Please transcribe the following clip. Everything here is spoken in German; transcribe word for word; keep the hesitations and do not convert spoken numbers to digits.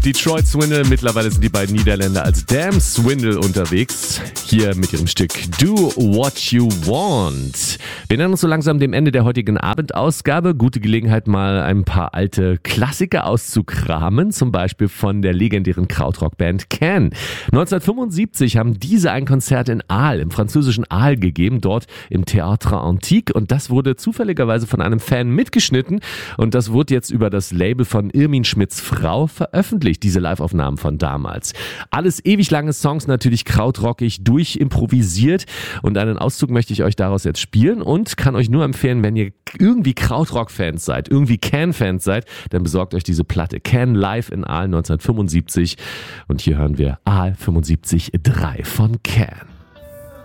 Detroit Swindle, mittlerweile sind die beiden Niederländer als Damn Swindle unterwegs. Hier mit ihrem Stück Do What You Want. Wir nähern uns so langsam dem Ende der heutigen Abendausgabe. Gute Gelegenheit, mal ein paar alte Klassiker auszukramen. Zum Beispiel von der legendären Krautrock-Band Can. neunzehnhundertfünfundsiebzig haben diese ein Konzert in Aal, im französischen Aal gegeben, dort im Théâtre Antique. Und das wurde zufälligerweise von einem Fan mitgeschnitten. Und das wurde jetzt über das Label von Irmin Schmidts Frau veröffentlicht. Diese Live-Aufnahmen von damals. Alles ewig lange Songs, natürlich krautrockig, durchimprovisiert und einen Auszug möchte ich euch daraus jetzt spielen und kann euch nur empfehlen, wenn ihr irgendwie Krautrock-Fans seid, irgendwie Can-Fans seid, dann besorgt euch diese Platte. Can live in Aal neunzehnhundertfünfundsiebzig und hier hören wir Aal fünfundsiebzig drei von Can.